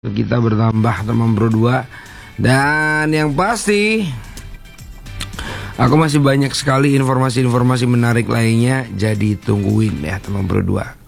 kita bertambah teman bro 2. Dan yang pasti aku masih banyak sekali informasi-informasi menarik lainnya. Jadi tungguin ya teman bro 2.